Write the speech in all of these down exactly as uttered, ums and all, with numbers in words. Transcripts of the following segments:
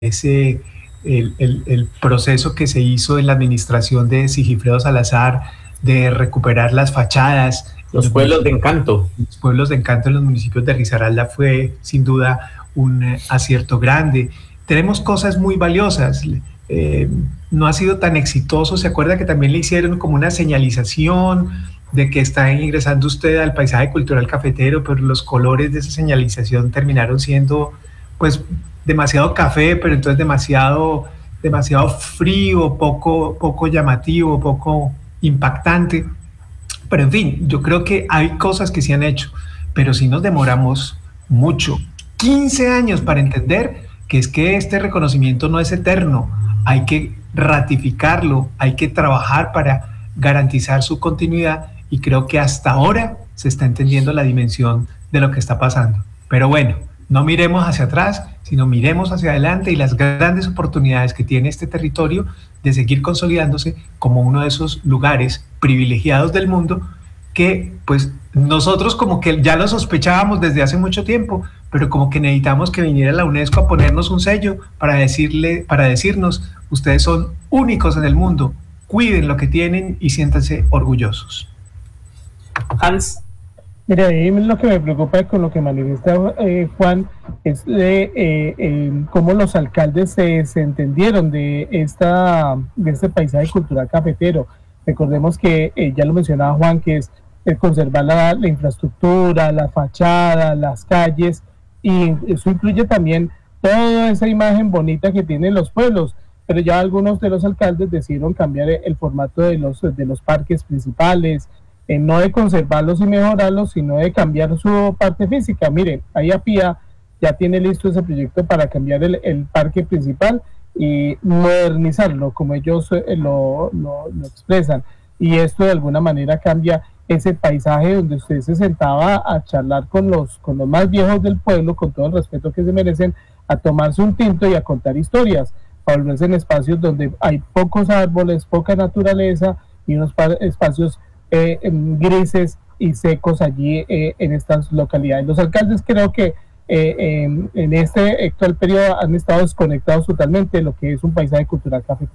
ese el, el, el proceso que se hizo en la administración de Sigifredo Salazar de recuperar las fachadas. Los pueblos de encanto. Los pueblos de encanto en los municipios de Risaralda fue sin duda un eh, acierto grande. Tenemos cosas muy valiosas. Eh, no ha sido tan exitoso. ¿Se acuerda que también le hicieron como una señalización de que está ingresando usted al paisaje cultural cafetero, pero los colores de esa señalización terminaron siendo pues demasiado café, pero entonces demasiado, demasiado frío, poco, poco llamativo, poco impactante? Pero en fin, yo creo que hay cosas que se han hecho, pero sí nos demoramos mucho, quince años para entender que es que este reconocimiento no es eterno, hay que ratificarlo, hay que trabajar para garantizar su continuidad y creo que hasta ahora se está entendiendo la dimensión de lo que está pasando. Pero bueno, no miremos hacia atrás, sino miremos hacia adelante y las grandes oportunidades que tiene este territorio de seguir consolidándose como uno de esos lugares privilegiados del mundo que pues nosotros como que ya lo sospechábamos desde hace mucho tiempo, pero como que necesitamos que viniera la UNESCO a ponernos un sello para decirle, para decirnos, ustedes son únicos en el mundo, cuiden lo que tienen y siéntanse orgullosos. Hans. Mira, a mí lo que me preocupa con lo que manifiesta eh, Juan es eh, eh, eh, cómo los alcaldes se, se entendieron de, esta, de este paisaje cultural cafetero. Recordemos que, eh, ya lo mencionaba Juan, que es eh, conservar la, la infraestructura, la fachada, las calles, y eso incluye también toda esa imagen bonita que tienen los pueblos, pero ya algunos de los alcaldes decidieron cambiar el formato de los, de los parques principales, eh, no de conservarlos y mejorarlos, sino de cambiar su parte física. Miren, ahí Apía ya tiene listo ese proyecto para cambiar el, el parque principal y modernizarlo, como ellos eh, lo, lo, lo expresan, y esto de alguna manera cambia ese paisaje donde usted se sentaba a charlar con los, con los más viejos del pueblo, con todo el respeto que se merecen, a tomarse un tinto y a contar historias, a volverse en espacios donde hay pocos árboles, poca naturaleza y unos espacios eh, grises y secos allí eh, en estas localidades. Los alcaldes creo que Eh, eh, en este actual periodo han estado desconectados totalmente de lo que es un paisaje cultural cafetero.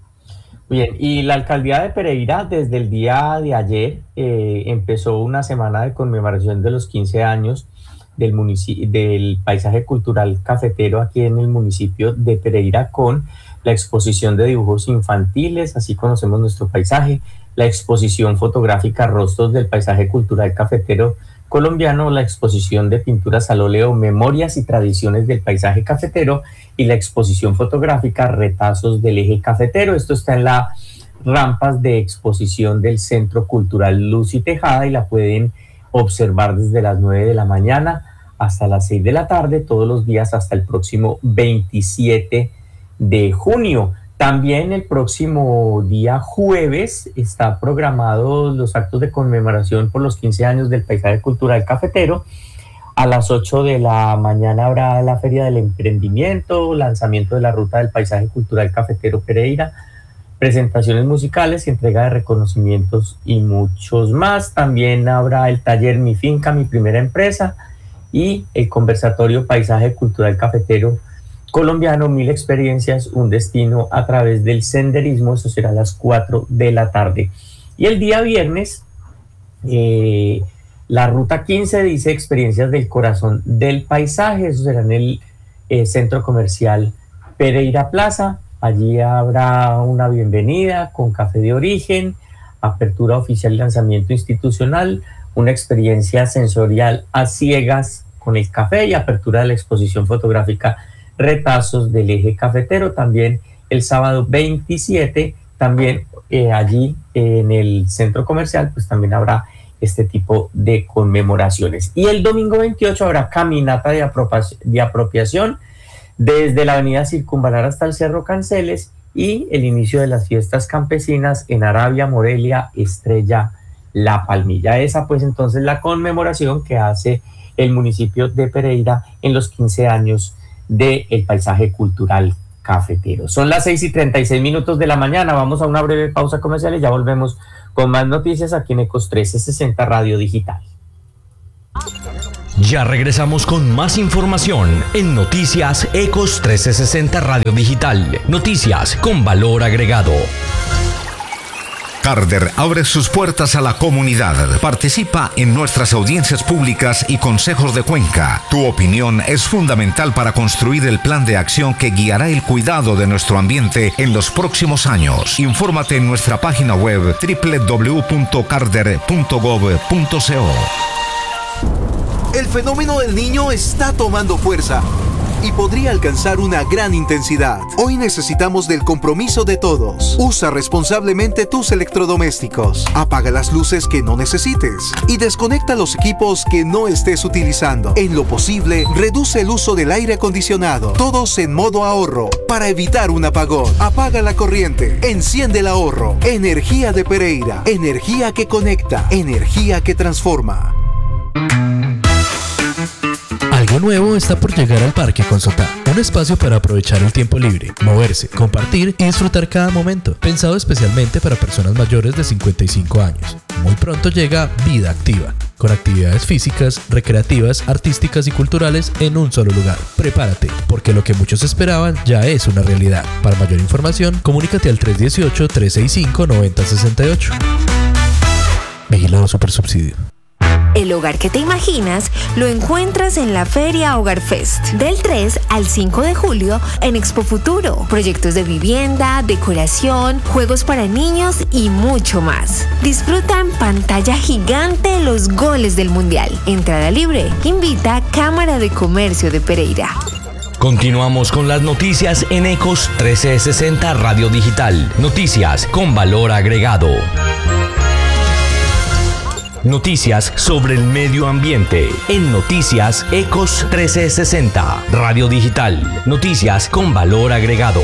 Bien, y la alcaldía de Pereira desde el día de ayer eh, empezó una semana de conmemoración de los quince años del, munici- del paisaje cultural cafetero aquí en el municipio de Pereira con la exposición de dibujos infantiles, así conocemos nuestro paisaje, la exposición fotográfica Rostros del Paisaje Cultural Cafetero colombiano, la exposición de pinturas al óleo Memorias y Tradiciones del Paisaje Cafetero y la exposición fotográfica Retazos del Eje Cafetero. Esto está en las rampas de exposición del Centro Cultural Luz y Tejada y la pueden observar desde las nueve de la mañana hasta las seis de la tarde, todos los días hasta el próximo veintisiete de junio. También el próximo día jueves está programado los actos de conmemoración por los quince años del paisaje cultural cafetero. A las ocho de la mañana habrá la Feria del Emprendimiento, lanzamiento de la Ruta del Paisaje Cultural Cafetero Pereira, presentaciones musicales, entrega de reconocimientos y muchos más. También habrá el taller Mi Finca, Mi Primera Empresa y el conversatorio Paisaje Cultural Cafetero colombiano, mil experiencias, un destino a través del senderismo. Eso será a las cuatro de la tarde. Y el día viernes, eh, la ruta quince dice experiencias del corazón del paisaje. Eso será en el eh, centro comercial Pereira Plaza. Allí habrá una bienvenida con café de origen, apertura oficial y lanzamiento institucional, una experiencia sensorial a ciegas con el café y apertura de la exposición fotográfica Retazos del Eje Cafetero. También el sábado veintisiete, también eh, allí eh, en el centro comercial, pues también habrá este tipo de conmemoraciones. Y el domingo veintiocho habrá caminata de, apropia- de apropiación desde la avenida Circunvalar hasta el Cerro Canceles y el inicio de las fiestas campesinas en Arabia, Morelia, Estrella, La Palmilla. Esa pues entonces la conmemoración que hace el municipio de Pereira en los quince años del paisaje cultural cafetero. Son las seis y treinta y seis minutos de la mañana. Vamos a una breve pausa comercial y ya volvemos con más noticias aquí en Ecos trescientos sesenta Radio Digital. Ya regresamos con más información en Noticias Ecos trescientos sesenta Radio Digital. Noticias con valor agregado. Carder abre sus puertas a la comunidad. Participa en nuestras audiencias públicas y consejos de cuenca. Tu opinión es fundamental para construir el plan de acción que guiará el cuidado de nuestro ambiente en los próximos años. Infórmate en nuestra página web doble u doble u doble u punto carder punto gov punto co. El fenómeno del Niño está tomando fuerza y podría alcanzar una gran intensidad. Hoy necesitamos del compromiso de todos. Usa responsablemente tus electrodomésticos. Apaga las luces que no necesites y desconecta los equipos que no estés utilizando. En lo posible, reduce el uso del aire acondicionado. Todos en modo ahorro para evitar un apagón. Apaga la corriente. Enciende el ahorro. Energía de Pereira. Energía que conecta. Energía que transforma. Algo nuevo está por llegar al Parque Consotá, un espacio para aprovechar el tiempo libre, moverse, compartir y disfrutar cada momento, pensado especialmente para personas mayores de cincuenta y cinco años. Muy pronto llega Vida Activa, con actividades físicas, recreativas, artísticas y culturales en un solo lugar. Prepárate, porque lo que muchos esperaban ya es una realidad. Para mayor información, comunícate al tres uno ocho, tres seis cinco, nueve cero seis ocho. Vigilado Supersubsidio. El hogar que te imaginas lo encuentras en la Feria Hogar Fest del tres al cinco de julio en Expo Futuro. Proyectos de vivienda, decoración, juegos para niños y mucho más. Disfruta en pantalla gigante los goles del Mundial. Entrada libre. Invita Cámara de Comercio de Pereira. Continuamos con las noticias en Ecos trescientos sesenta Radio Digital. Noticias con valor agregado. Noticias sobre el medio ambiente en Noticias Ecos trescientos sesenta Radio Digital. Noticias con valor agregado.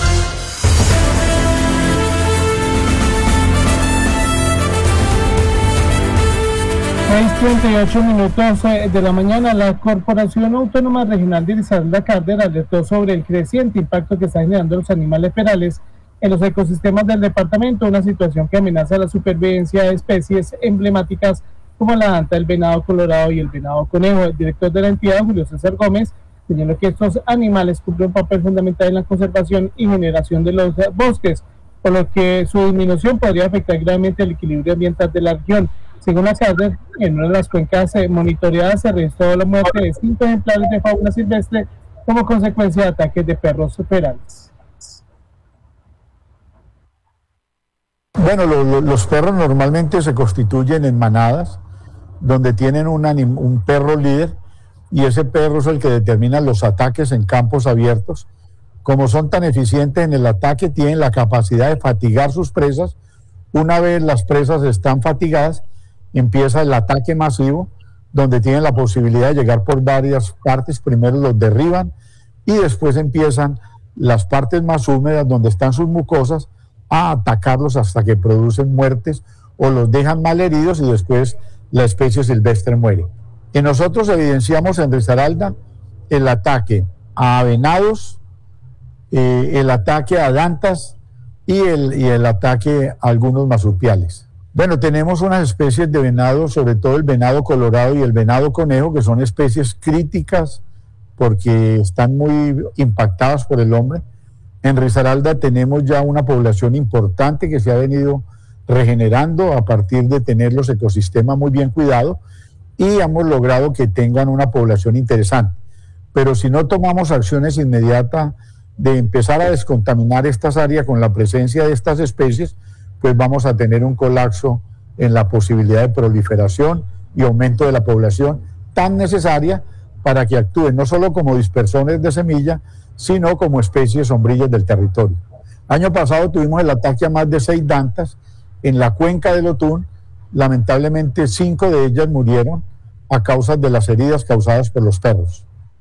seis treinta y ocho minutos de la mañana, la Corporación Autónoma Regional de Risaralda Carder alertó sobre el creciente impacto que están generando los animales ferales en los ecosistemas del departamento, una situación que amenaza la supervivencia de especies emblemáticas como la anta, el venado colorado y el venado conejo. El director de la entidad, Julio César Gómez, señaló que estos animales cumplen un papel fundamental en la conservación y generación de los bosques, por lo que su disminución podría afectar gravemente el equilibrio ambiental de la región. Según la Carder, en una de las cuencas monitoreadas se registró la muerte de cinco ejemplares de fauna silvestre como consecuencia de ataques de perros ferales. Bueno, lo, lo, los perros normalmente se constituyen en manadas, donde tienen un, anim, un perro líder, y ese perro es el que determina los ataques en campos abiertos. Como son tan eficientes en el ataque, tienen la capacidad de fatigar sus presas. Una vez las presas están fatigadas, empieza el ataque masivo, donde tienen la posibilidad de llegar por varias partes. Primero los derriban y después empiezan las partes más húmedas, donde están sus mucosas, a atacarlos hasta que producen muertes o los dejan mal heridos y después la especie silvestre muere. Y nosotros evidenciamos en Risaralda el ataque a venados, eh, el ataque a dantas y el, y el ataque a algunos marsupiales. Bueno, tenemos unas especies de venado, sobre todo el venado colorado y el venado conejo, que son especies críticas porque están muy impactadas por el hombre. En Risaralda tenemos ya una población importante que se ha venido regenerando a partir de tener los ecosistemas muy bien cuidados y hemos logrado que tengan una población interesante. Pero si no tomamos acciones inmediatas de empezar a descontaminar estas áreas con la presencia de estas especies, pues vamos a tener un colapso en la posibilidad de proliferación y aumento de la población tan necesaria para que actúen no solo como dispersores de semilla, sino como especies sombrillas del territorio. Año pasado tuvimos el ataque a más de seis dantas en la cuenca del Otún. Lamentablemente cinco de ellas murieron a causa de las heridas causadas por los perros.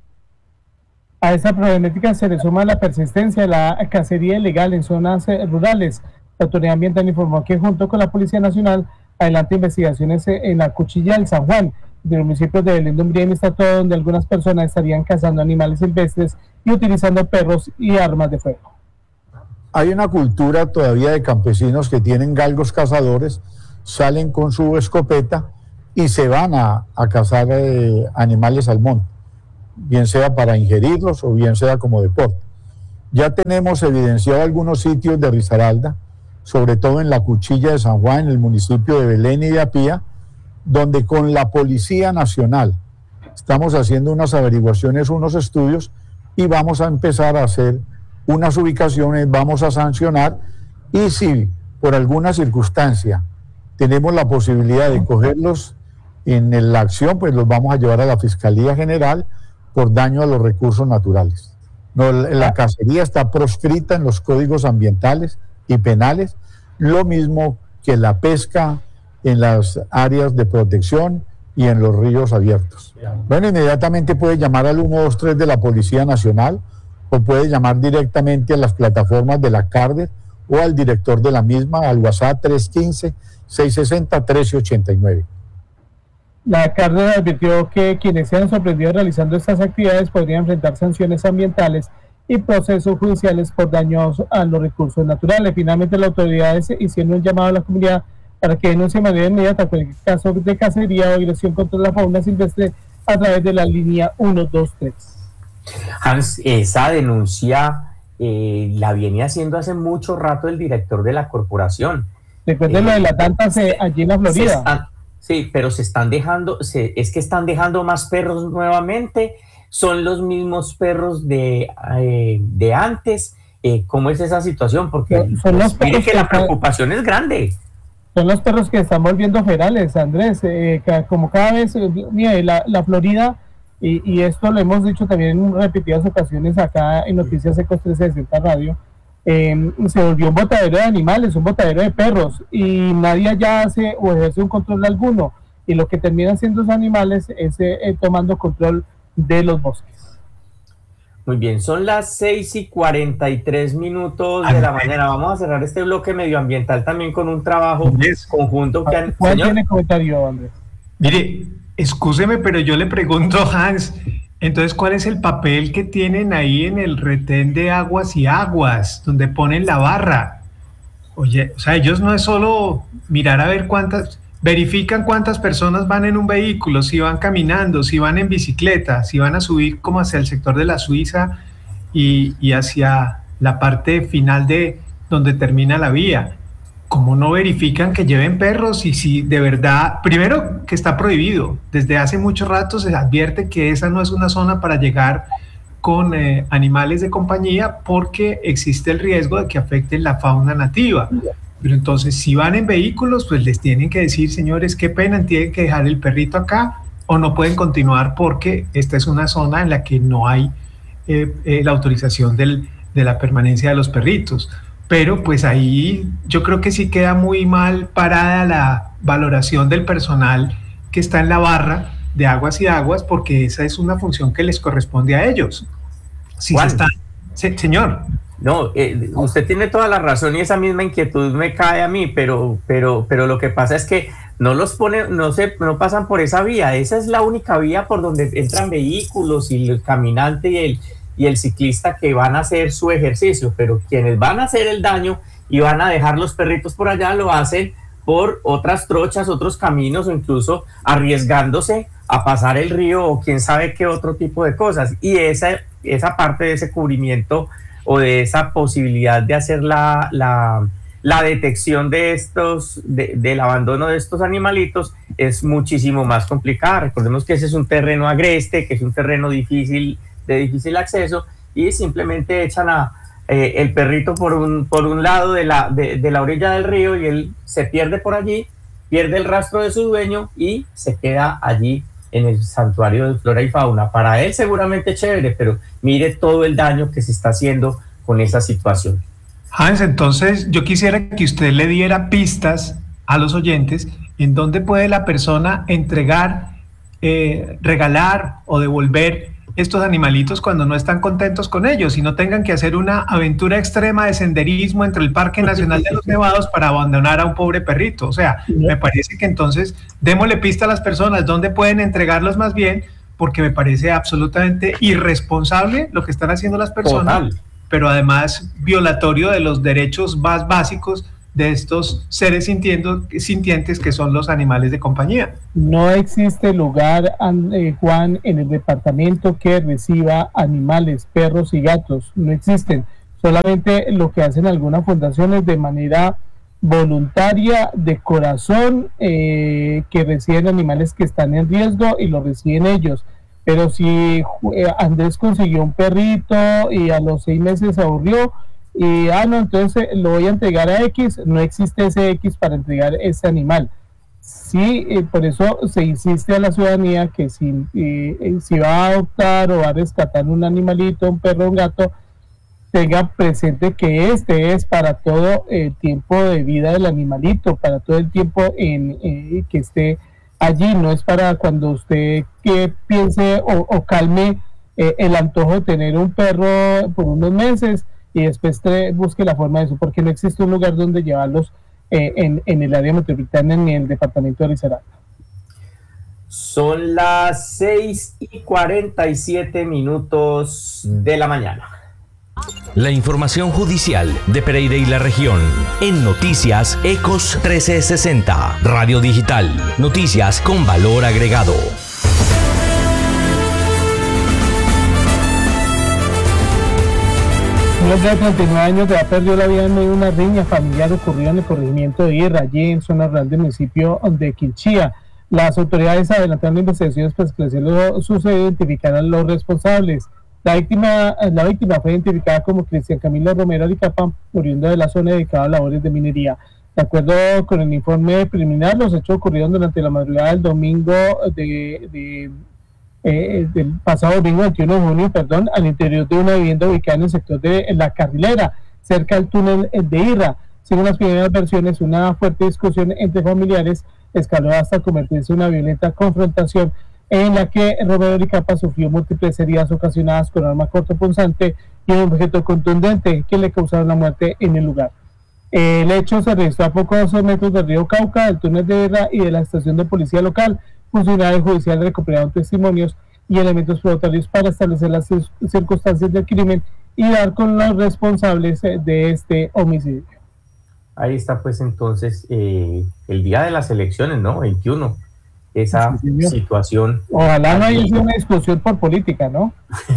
A esa problemática se le suma la persistencia de la cacería ilegal en zonas rurales. La Autoridad Ambiental informó que junto con la Policía Nacional adelanta investigaciones en la Cuchilla del San Juan, de los municipios de Belén de Umbría y Mestatoa, donde algunas personas estarían cazando animales silvestres y utilizando perros y armas de fuego. Hay una cultura todavía de campesinos que tienen galgos cazadores, salen con su escopeta y se van a, a cazar eh, animales al monte, bien sea para ingerirlos o bien sea como deporte. Ya tenemos evidenciado algunos sitios de Risaralda, sobre todo en la Cuchilla de San Juan, en el municipio de Belén y de Apía, donde con la Policía Nacional estamos haciendo unas averiguaciones, unos estudios, y vamos a empezar a hacer unas ubicaciones, vamos a sancionar, y si por alguna circunstancia tenemos la posibilidad de cogerlos en la acción, pues los vamos a llevar a la Fiscalía General por daño a los recursos naturales. No, la cacería está proscrita en los códigos ambientales y penales, lo mismo que la pesca en las áreas de protección y en los ríos abiertos. Bueno, inmediatamente puede llamar al uno dos tres de la Policía Nacional o puede llamar directamente a las plataformas de la CARDER o al director de la misma al WhatsApp tres uno cinco, seis seis cero, uno tres ocho nueve. La CARDER advirtió que quienes sean sorprendidos realizando estas actividades podrían enfrentar sanciones ambientales y procesos judiciales por daños a los recursos naturales. Finalmente, las autoridades hicieron un llamado a la comunidad para que denuncie de manera inmediata cualquier caso de cacería o agresión contra la fauna silvestre a través de la línea uno dos tres. Hans, esa denuncia eh, la viene haciendo hace mucho rato el director de la corporación. Recuerden eh, lo de las tantas eh, allí en la Florida. Están, sí, pero se están dejando, se, es que están dejando más perros nuevamente, son los mismos perros de, eh, de antes. Eh, ¿Cómo es esa situación? Porque son, son los mire que, que la preocupación es grande. Son los perros que están volviendo ferales, Andrés, eh, como cada vez, eh, mire, la, la Florida, y, y esto lo hemos dicho también en repetidas ocasiones acá en Noticias Ecos trescientos sesenta Radio, eh, se volvió un botadero de animales, un botadero de perros, y nadie allá hace o ejerce un control alguno, y lo que terminan haciendo los animales es eh, tomando control de los bosques. Muy bien, son las seis y cuarenta y tres minutos de la mañana. Vamos a cerrar este bloque medioambiental también con un trabajo yes. conjunto. Que han... ¿Cuál tiene comentario, Andrés? Mire, excúseme, pero yo le pregunto, Hans, entonces, ¿cuál es el papel que tienen ahí en el retén de Aguas y Aguas, donde ponen la barra? Oye, o sea, ellos no es solo mirar a ver cuántas... Verifican cuántas personas van en un vehículo, si van caminando, si van en bicicleta, si van a subir como hacia el sector de la Suiza y, y hacia la parte final de donde termina la vía. ¿Cómo no verifican que lleven perros? Y si de verdad, primero que está prohibido, desde hace mucho rato se advierte que esa no es una zona para llegar con eh, animales de compañía porque existe el riesgo de que afecten la fauna nativa. Pero entonces, si van en vehículos, pues les tienen que decir, señores, qué pena, tienen que dejar el perrito acá o no pueden continuar porque esta es una zona en la que no hay eh, eh, la autorización del, de la permanencia de los perritos. Pero pues ahí yo creo que sí queda muy mal parada la valoración del personal que está en la barra de Aguas y Aguas porque esa es una función que les corresponde a ellos. Si se están, se, señor. No, eh, usted tiene toda la razón y esa misma inquietud me cae a mí, pero, pero, pero lo que pasa es que no los pone, no se, no pasan por esa vía. Esa es la única vía por donde entran vehículos y el caminante y el, y el ciclista que van a hacer su ejercicio, pero quienes van a hacer el daño y van a dejar los perritos por allá lo hacen por otras trochas, otros caminos o incluso arriesgándose a pasar el río o quién sabe qué otro tipo de cosas. Y esa, esa parte de ese cubrimiento o de esa posibilidad de hacer la, la, la detección de estos, de, del abandono de estos animalitos es muchísimo más complicada. Recordemos que ese es un terreno agreste, que es un terreno difícil, de difícil acceso, y simplemente echan a, eh, el perrito por un, por un lado de la, de, de la orilla del río y él se pierde por allí, pierde el rastro de su dueño y se queda allí en el santuario de flora y fauna. Para él seguramente chévere, pero mire todo el daño que se está haciendo con esa situación. Hans, entonces yo quisiera que usted le diera pistas a los oyentes en dónde puede la persona entregar, eh, regalar o devolver estos animalitos cuando no están contentos con ellos y no tengan que hacer una aventura extrema de senderismo entre el Parque Nacional de los Nevados para abandonar a un pobre perrito. O sea, me parece que entonces démosle pista a las personas dónde pueden entregarlos más bien, porque me parece absolutamente irresponsable lo que están haciendo las personas, total, pero además violatorio de los derechos más básicos de estos seres sintiendo, sintientes que son los animales de compañía. No existe lugar, eh, Juan, en el departamento que reciba animales, perros y gatos, no existen. Solamente lo que hacen algunas fundaciones de manera voluntaria, de corazón, eh, que reciben animales que están en riesgo y lo reciben ellos. Pero si eh, Andrés consiguió un perrito y a los seis meses se aburrió, y ah, no, entonces lo voy a entregar a X, no existe ese X para entregar ese animal. Sí, eh, por eso se insiste a la ciudadanía que si, eh, si va a adoptar o va a rescatar un animalito, un perro, un gato, tenga presente que este es para todo el tiempo de vida del animalito, para todo el tiempo en eh, que esté allí, no es para cuando usted que piense o, o calme eh, el antojo de tener un perro por unos meses y después te busque la forma de eso, porque no existe un lugar donde llevarlos eh, en, en el área metropolitana ni en el departamento de Risaralda. Son las seis y cuarenta y siete minutos de la mañana. La información judicial de Pereira y la región en Noticias Ecos trece sesenta, Radio Digital, noticias con valor agregado. Un hombre de treinta y nueve años de edad perdió la vida en medio de una riña familiar ocurrida en el corregimiento de Irra, allí en zona rural del municipio de Quinchía. Las autoridades adelantaron investigaciones para esclarecer lo sucedido e identificar a los responsables. La víctima, la víctima fue identificada como Cristian Camilo Romero Alicapa, oriundo de la zona dedicada a labores de minería. De acuerdo con el informe preliminar, los hechos ocurrieron durante la madrugada del domingo de, de, eh, del pasado domingo veintiuno de junio, perdón, al interior de una vivienda ubicada en el sector de La Carrilera, cerca del túnel de Irra. Según las primeras versiones, una fuerte discusión entre familiares escaló hasta convertirse en una violenta confrontación, en la que Romero Alicapa sufrió múltiples heridas ocasionadas con arma cortopunzante y un objeto contundente que le causaron la muerte en el lugar. El hecho se registró a pocos metros del río Cauca, del túnel de Irra y de la estación de policía local. Funcionarios judiciales recuperaron testimonios y elementos probatorios para establecer las circunstancias del crimen y dar con los responsables de este homicidio. Ahí está pues entonces eh, el día de las elecciones, ¿no? veintiuno. Esa sí, situación. Ojalá no haya sido una discusión por política, ¿no?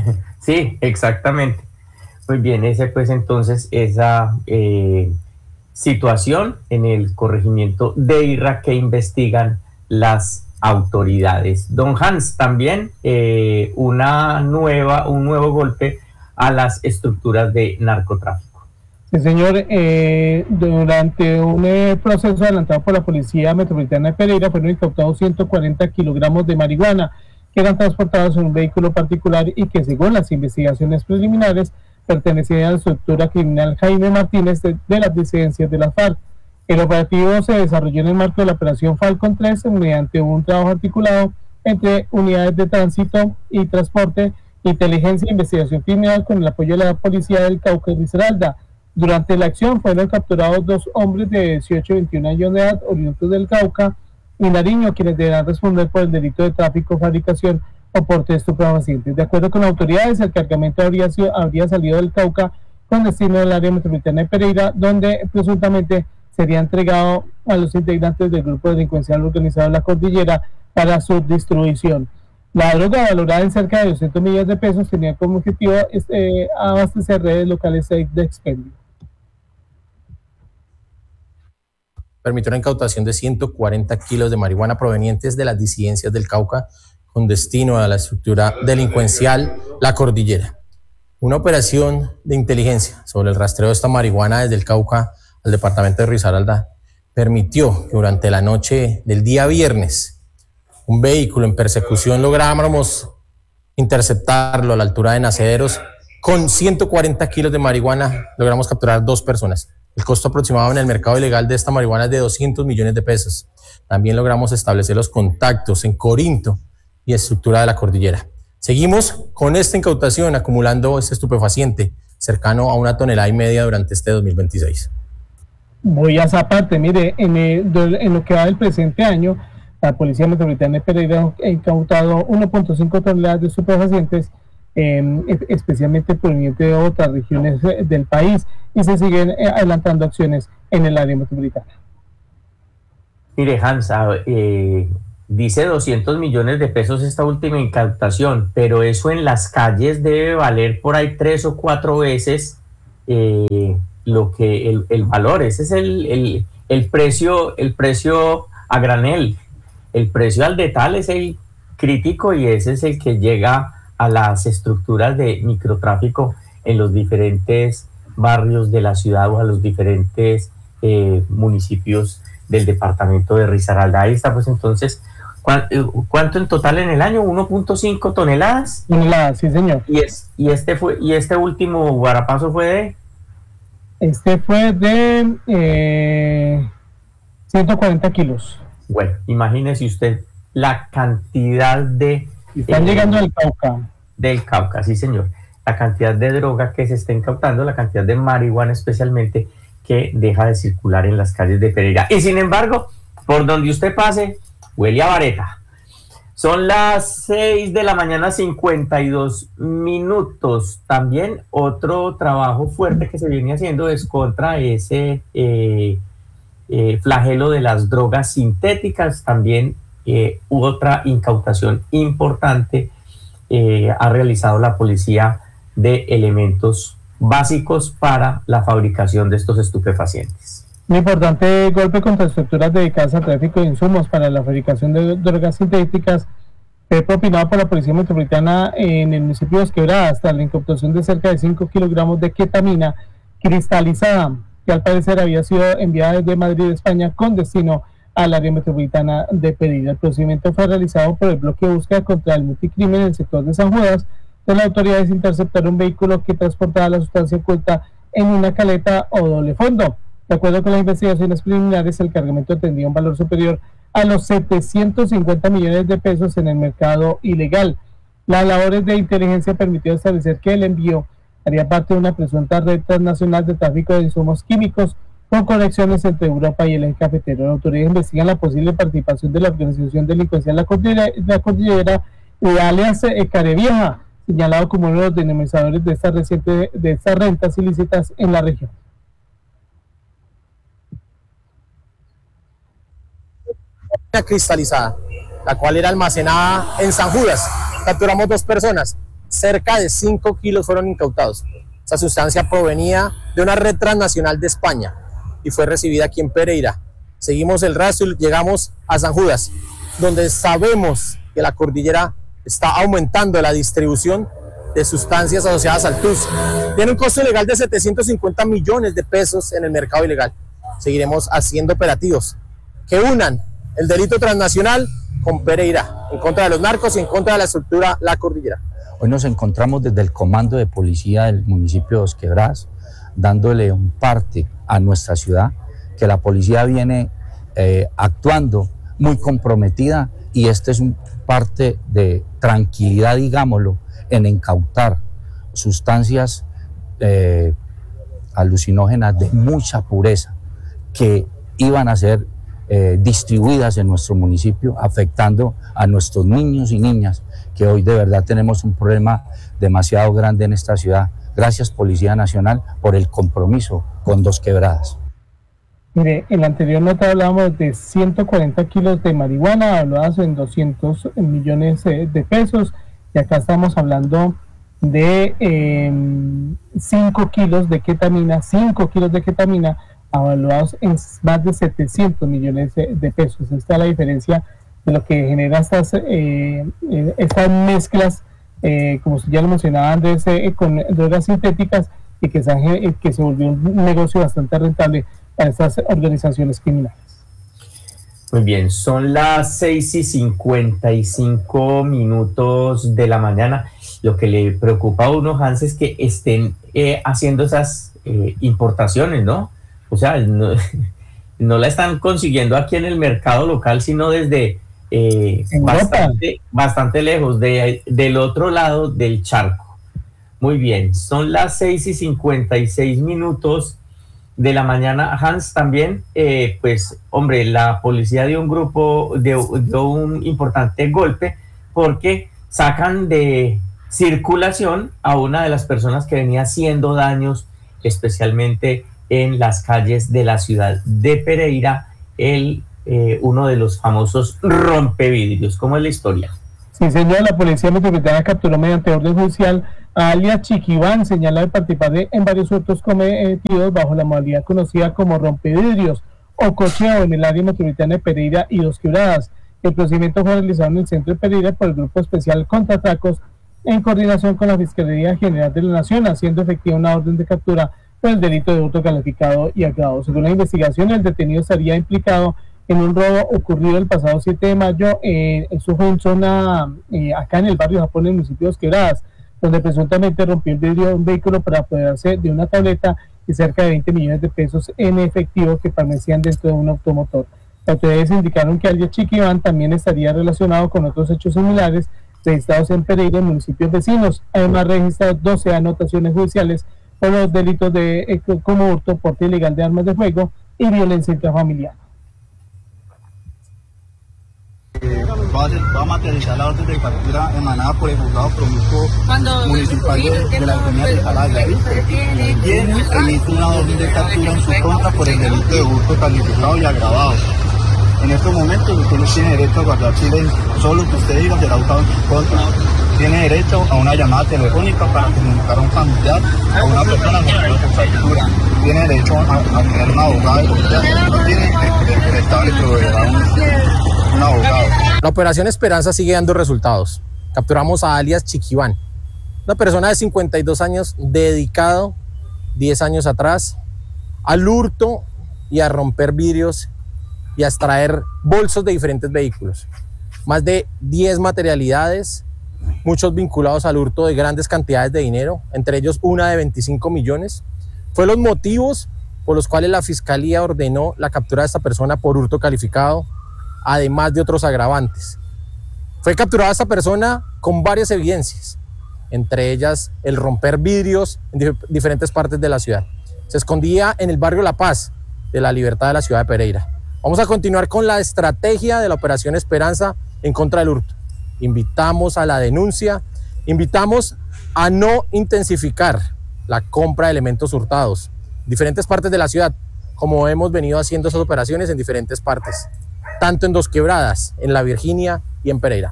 Sí, exactamente. Muy bien, ese pues entonces esa eh, situación en el corregimiento de Irra que investigan las autoridades. Don Hans, también eh, una nueva, un nuevo golpe a las estructuras de narcotráfico. Sí, señor, eh, durante un eh, proceso adelantado por la Policía Metropolitana de Pereira fueron incautados ciento cuarenta kilogramos de marihuana que eran transportados en un vehículo particular y que, según las investigaciones preliminares, pertenecían a la estructura criminal Jaime Martínez de, de las disidencias de la FARC. El operativo se desarrolló en el marco de la operación Falcon tres mediante un trabajo articulado entre unidades de tránsito y transporte, inteligencia e investigación criminal con el apoyo de la Policía del Cauca y Risaralda. Durante la acción fueron capturados dos hombres de dieciocho y veintiún años de edad, oriundos del Cauca y Nariño, quienes deberán responder por el delito de tráfico, fabricación o porte de estupefacientes. De acuerdo con las autoridades, el cargamento habría, sido, habría salido del Cauca con destino al área metropolitana de Pereira, donde presuntamente sería entregado a los integrantes del grupo delincuencial organizado La Cordillera para su distribución. La droga, valorada en cerca de doscientos millones de pesos, tenía como objetivo eh, abastecer redes locales de expendio. Permitió la incautación de ciento cuarenta kilos de marihuana provenientes de las disidencias del Cauca con destino a la estructura delincuencial La Cordillera. Una operación de inteligencia sobre el rastreo de esta marihuana desde el Cauca al departamento de Risaralda permitió que durante la noche del día viernes un vehículo en persecución lográramos interceptarlo a la altura de Nacederos con ciento cuarenta kilos de marihuana. Logramos capturar dos personas. El costo aproximado en el mercado ilegal de esta marihuana es de doscientos millones de pesos. También logramos establecer los contactos en Corinto y estructura de La Cordillera. Seguimos con esta incautación acumulando este estupefaciente cercano a una tonelada y media durante este dos mil veintiséis. Voy a esa parte, mire, en, el, en lo que va del presente año, la Policía Metropolitana de Pereira ha incautado uno punto cinco toneladas de estupefacientes eh, especialmente proveniente de otras regiones del país, y se siguen adelantando acciones en el área metropolitana. Mire, Hans, eh, dice doscientos millones de pesos esta última incautación, pero eso en las calles debe valer por ahí tres o cuatro veces eh, lo que el, el valor. Ese es el, el, el precio, el precio a granel. El precio al detal es el crítico y ese es el que llega a las estructuras de microtráfico en los diferentes barrios de la ciudad o a los diferentes eh, municipios del departamento de Risaralda. Ahí está, pues entonces, ¿cuánto en total en el año? uno punto cinco toneladas. Toneladas, sí, señor. Y, es, y, este fue, y este último guarapazo fue de... Este fue de eh, ciento cuarenta kilos. Bueno, imagínese usted la cantidad de... Están eh, llegando al Cauca. Del Cauca, sí, señor. La cantidad de droga que se está incautando, la cantidad de marihuana especialmente, que deja de circular en las calles de Pereira. Y sin embargo, por donde usted pase, huele a vareta. Son las seis de la mañana, cincuenta y dos minutos. También otro trabajo fuerte que se viene haciendo es contra ese eh, eh, flagelo de las drogas sintéticas. También eh, otra incautación importante eh, ha realizado la policía de elementos básicos para la fabricación de estos estupefacientes. Un importante golpe contra estructuras dedicadas al tráfico de insumos para la fabricación de drogas sintéticas fue propinado por la Policía Metropolitana en el municipio de Quebradas, hasta la incautación de cerca de cinco kilogramos de ketamina cristalizada, que al parecer había sido enviada desde Madrid, España, con destino al área metropolitana de Pereira. El procedimiento fue realizado por el bloque de búsqueda contra el multicrimen en el sector de San Judas. Las autoridades interceptaron un vehículo que transportaba la sustancia oculta en una caleta o doble fondo. De acuerdo con las investigaciones preliminares, el cargamento tendría un valor superior a los setecientos cincuenta millones de pesos en el mercado ilegal. Las labores de inteligencia permitieron establecer que el envío haría parte de una presunta red transnacional de tráfico de insumos químicos con conexiones entre Europa y el eje cafetero. Las autoridades investigan la posible participación de la organización delincuencial La Cordillera, la Cordillera de alias eh, Carevieja, señalado como uno de los dinamizadores de estas recientes de estas rentas ilícitas en la región. Cristalizada, la cual era almacenada en San Judas. Capturamos dos personas, cerca de cinco kilos fueron incautados. Esta sustancia provenía de una red transnacional de España y fue recibida aquí en Pereira. Seguimos el rastro y llegamos a San Judas, donde sabemos que la cordillera está aumentando la distribución de sustancias asociadas al T U S. Tiene un costo legal de setecientos cincuenta millones de pesos en el mercado ilegal. Seguiremos haciendo operativos que unan el delito transnacional con Pereira, en contra de los narcos y en contra de la estructura La Cordillera. Hoy nos encontramos desde el comando de policía del municipio de Dos Quebradas, dándole un parte a nuestra ciudad, que la policía viene eh, actuando muy comprometida, y este es un parte de tranquilidad, digámoslo, en incautar sustancias eh, alucinógenas de mucha pureza que iban a ser eh, distribuidas en nuestro municipio, afectando a nuestros niños y niñas, que hoy de verdad tenemos un problema demasiado grande en esta ciudad. Gracias, Policía Nacional, por el compromiso con Dos Quebradas. Mire, en la anterior nota hablábamos de ciento cuarenta kilos de marihuana, habladas en doscientos millones de pesos, y acá estamos hablando de eh, cinco kilos de ketamina, cinco kilos de ketamina, evaluados en más de setecientos millones de, de pesos. Esta es la diferencia de lo que genera estas, eh, estas mezclas, eh, como ya lo mencionaba Andrés, eh, con drogas sintéticas, y que se, que se volvió un negocio bastante rentable para estas organizaciones criminales. Muy bien, son las seis y cincuenta y cinco minutos de la mañana. Lo que le preocupa a uno, Hans, es que estén eh, haciendo esas eh, importaciones, ¿no? O sea, no, no la están consiguiendo aquí en el mercado local, sino desde eh, bastante, bastante lejos, de, del otro lado del charco. Muy bien, son las seis y cincuenta y seis minutos de la mañana. Hans, también, eh, pues, hombre, la policía dio un grupo, dio, dio un importante golpe, porque sacan de circulación a una de las personas que venía haciendo daños, especialmente en las calles de la ciudad de Pereira, el, eh, uno de los famosos rompevidrios. ¿Cómo es la historia? Sí, señor, la Policía Metropolitana capturó mediante orden judicial a alias Chiquibán, señalado de participar de, en varios hurtos cometidos bajo la modalidad conocida como rompevidrios o cocheo en el área metropolitana de Pereira y Dos Quebradas. El procedimiento fue realizado en el centro de Pereira por el Grupo Especial Contra Atracos en coordinación con la Fiscalía General de la Nación, haciendo efectiva una orden de captura por el delito de hurto calificado y agravado. Según la investigación, el detenido estaría implicado en un robo ocurrido el pasado siete de mayo, eh, eso fue en zona, eh, acá en el barrio Japón, en el municipio de Dos Quebradas, donde presuntamente rompió el vidrio de un vehículo para apoderarse de una tableta y cerca de veinte millones de pesos en efectivo que permanecían dentro de un automotor. Las autoridades indicaron que alias Chiquibán también estaría relacionado con otros hechos similares registrados en Pereira y municipios vecinos. Además, registró doce anotaciones judiciales por los delitos de eh, como hurto, porte ilegal de armas de fuego y violencia intrafamiliar. Eh, va, a ser, va a materializar la orden de captura emanada por el juzgado promiscuo municipal de, de la Avenida de Calaya. Y emite una orden de captura en su contra por el delito de hurto calificado y agravado. En estos momentos usted no tiene derecho a guardar silencio, solo que usted diga será usado en su contra. Tiene derecho a una llamada telefónica para comunicar a un familiar, a una persona con su captura. Tiene derecho a, a tener un abogado, no tiene el Estado le proveerá un, un abogado. La operación Esperanza sigue dando resultados. Capturamos a alias Chiquibán, una persona de cincuenta y dos años dedicado diez años atrás al hurto y a romper vidrios y a extraer bolsos de diferentes vehículos. Más de diez materialidades, muchos vinculados al hurto de grandes cantidades de dinero, entre ellos una de veinticinco millones. Fue los motivos por los cuales la Fiscalía ordenó la captura de esta persona por hurto calificado, además de otros agravantes. Fue capturada esta persona con varias evidencias, entre ellas el romper vidrios en dif- diferentes partes de la ciudad. Se escondía en el barrio La Paz de la Libertad de la ciudad de Pereira. Vamos a continuar con la estrategia de la Operación Esperanza en contra del hurto. Invitamos a la denuncia, invitamos a no intensificar la compra de elementos hurtados en diferentes partes de la ciudad, como hemos venido haciendo esas operaciones en diferentes partes, tanto en Dos Quebradas, en La Virginia y en Pereira.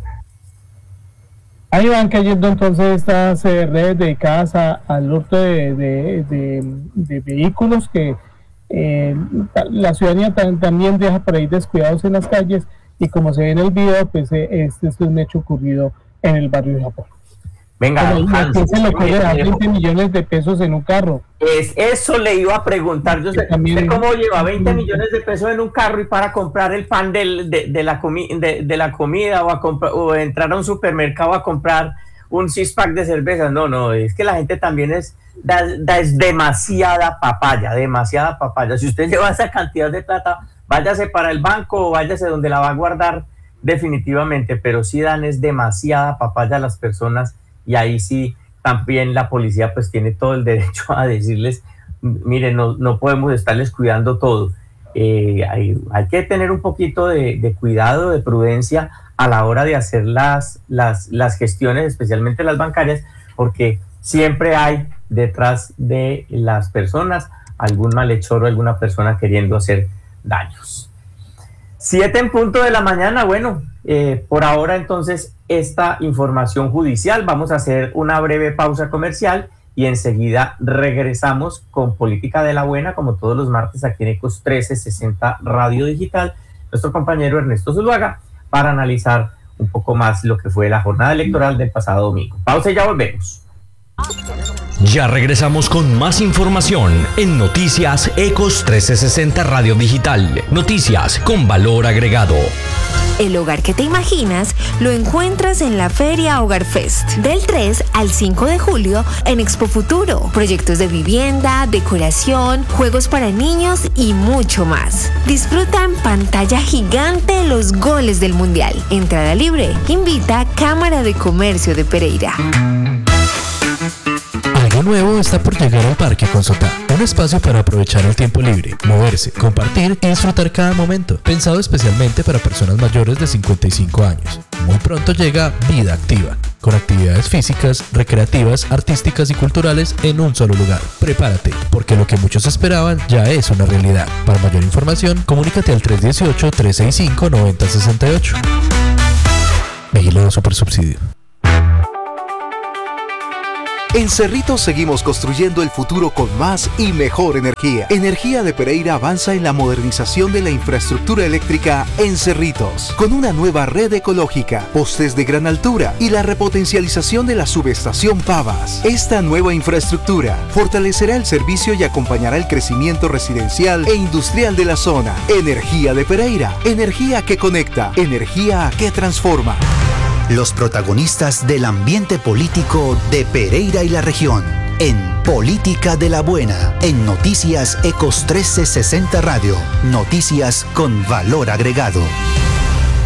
Ahí van cayendo entonces estas eh, redes dedicadas a, al hurto de, de, de, de vehículos que eh, la ciudadanía tam, también deja por ahí descuidados en las calles, y como se ve en el video, pues eh, este es un hecho ocurrido en el barrio de Japón. Venga, ¿a quién se le puede dar veinte millones de pesos en un carro? Es, eso le iba a preguntar. Yo sé, también, ¿usted cómo lleva veinte millones de pesos en un carro y para comprar el pan del, de, de, la comi, de, de la comida o, a comprar, o entrar a un supermercado a comprar un six pack de cervezas? No, no, es que la gente también es, da, da, es demasiada papaya, demasiada papaya. Si usted lleva esa cantidad de plata, váyase para el banco o váyase donde la va a guardar definitivamente, pero sí dan es demasiada papaya a las personas. Y ahí sí, también la policía pues tiene todo el derecho a decirles, miren, no, no podemos estarles cuidando todo. Eh, hay, hay que tener un poquito de, de cuidado, de prudencia a la hora de hacer las, las, las gestiones, especialmente las bancarias, porque siempre hay detrás de las personas algún malhechor o alguna persona queriendo hacer daños. Siete en punto de la mañana, bueno, eh, por ahora entonces esta información judicial. Vamos a hacer una breve pausa comercial y enseguida regresamos con Política de la Buena, como todos los martes aquí en Ecos trece sesenta Radio Digital, nuestro compañero Ernesto Zuluaga, para analizar un poco más lo que fue la jornada electoral del pasado domingo. Pausa y ya volvemos. Ya regresamos con más información en Noticias Ecos trece sesenta Radio Digital. Noticias con valor agregado. El hogar que te imaginas lo encuentras en la Feria Hogar Fest del tres al cinco de julio en Expo Futuro. Proyectos de vivienda, decoración, juegos para niños y mucho más. Disfruta en pantalla gigante los goles del Mundial. Entrada libre. Invita Cámara de Comercio de Pereira. Algo nuevo está por llegar al Parque Consotá. Un espacio para aprovechar el tiempo libre, moverse, compartir y disfrutar cada momento. Pensado especialmente para personas mayores de cincuenta y cinco años. Muy pronto llega Vida Activa, con actividades físicas, recreativas, artísticas y culturales en un solo lugar. Prepárate, porque lo que muchos esperaban ya es una realidad. Para mayor información, comunícate al tres uno ocho, tres seis cinco, nueve cero seis ocho. Vigilado Supersubsidio. En Cerritos seguimos construyendo el futuro con más y mejor energía. Energía de Pereira avanza en la modernización de la infraestructura eléctrica en Cerritos, con una nueva red ecológica, postes de gran altura y la repotencialización de la subestación Pavas. Esta nueva infraestructura fortalecerá el servicio y acompañará el crecimiento residencial e industrial de la zona. Energía de Pereira, energía que conecta, energía que transforma. Los protagonistas del ambiente político de Pereira y la región, en Política de la Buena, en Noticias Ecos trece sesenta Radio, noticias con valor agregado.